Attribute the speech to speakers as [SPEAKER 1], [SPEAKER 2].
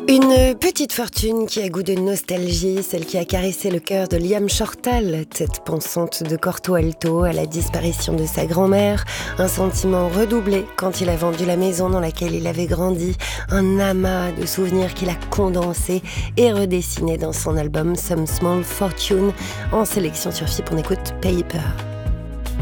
[SPEAKER 1] Une petite fortune qui a goût de nostalgie, celle qui a caressé le cœur de Liam Shortall, tête pensante de Corto Alto à la disparition de sa grand-mère, un sentiment redoublé quand il a vendu la maison dans laquelle il avait grandi, un amas de souvenirs qu'il a condensés et redessinés dans son album Some Small Fortune, en sélection sur FIP, on écoute Paper.